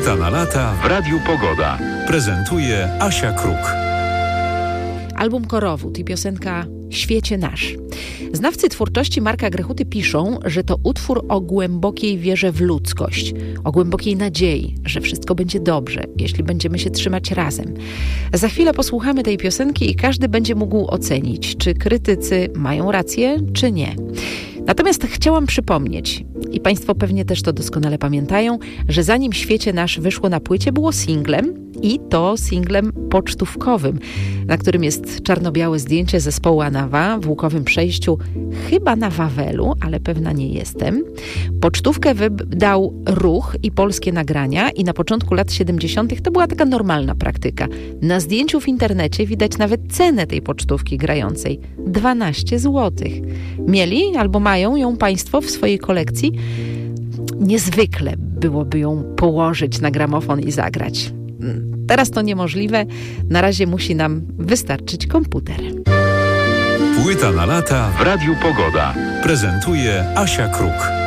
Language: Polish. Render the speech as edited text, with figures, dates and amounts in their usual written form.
Płyta na lata w Radiu Pogoda. Prezentuje Asia Kruk. Album Korowód i piosenka Świecie Nasz. Znawcy twórczości Marka Grechuty piszą, że to utwór o głębokiej wierze w ludzkość, o głębokiej nadziei, że wszystko będzie dobrze, jeśli będziemy się trzymać razem. Za chwilę posłuchamy tej piosenki i każdy będzie mógł ocenić, czy krytycy mają rację, czy nie. Natomiast chciałam przypomnieć, i Państwo pewnie też to doskonale pamiętają, że zanim Świecie Nasz wyszło na płycie, było singlem i to singlem pocztówkowym, na którym jest czarno-białe zdjęcie zespołu Anawa w łukowym przejściu, chyba na Wawelu, ale pewna nie jestem. Pocztówkę wydał Ruch i Polskie Nagrania i na początku lat 70. to była taka normalna praktyka. Na zdjęciu w internecie widać nawet cenę tej pocztówki grającej. 12 zł. Mieli albo mają ją Państwo w swojej kolekcji? Niezwykle byłoby ją położyć na gramofon i zagrać. Teraz to niemożliwe. Na razie musi nam wystarczyć komputer. Płyta na lata w Radiu Pogoda. Prezentuje Asia Kruk.